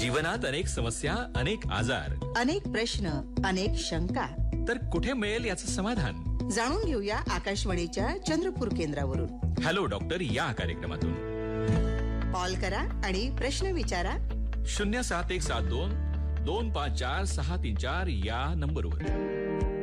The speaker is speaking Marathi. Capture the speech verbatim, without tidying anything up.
जीवनात अनेक समस्या, अनेक आजार, अनेक प्रश्न, अनेक शंका. तर कुठे मिळेल याचं समाधान? जाणून घेऊया आकाशवाणीच्या चंद्रपूर केंद्रावरून. हॅलो डॉक्टर या कार्यक्रमातून कॉल करा आणि प्रश्न विचारा. शून्य सात एक सात दोन दोन पाच चार सहा तीन चार या नंबरवर.